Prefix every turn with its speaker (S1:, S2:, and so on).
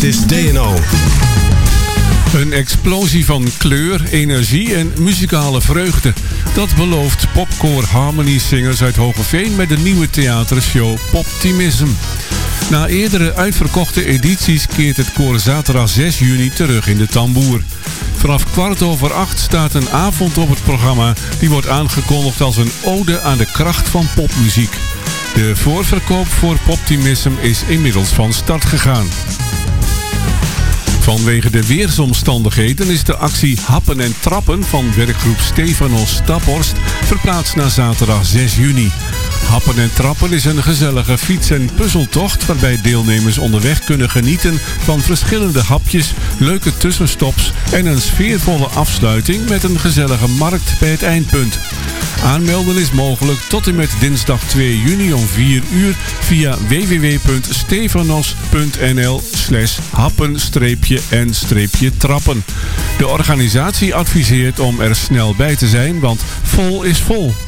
S1: is DNO.
S2: Een explosie van kleur, energie en muzikale vreugde. Dat belooft popkoor Harmony Singers uit Hoogeveen met de nieuwe theatershow Poptimism. Na eerdere uitverkochte edities keert het koor zaterdag 6 juni terug in de Tamboer. Vanaf 7:15 staat een avond op het programma die wordt aangekondigd als een ode aan de kracht van popmuziek. De voorverkoop voor Poptimism is inmiddels van start gegaan. Vanwege de weersomstandigheden is de actie Happen en Trappen van werkgroep Stefanos Staphorst verplaatst naar zaterdag 6 juni. Happen en Trappen is een gezellige fiets- en puzzeltocht waarbij deelnemers onderweg kunnen genieten van verschillende hapjes, leuke tussenstops en een sfeervolle afsluiting met een gezellige markt bij het eindpunt. Aanmelden is mogelijk tot en met dinsdag 2 juni om 4 uur via www.stefanos.nl/happen-en-trappen. De organisatie adviseert om er snel bij te zijn, want vol is vol.